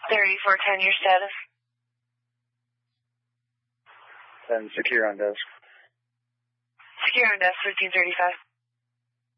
3410, your status? And secure on desk. Secure on desk, 1335.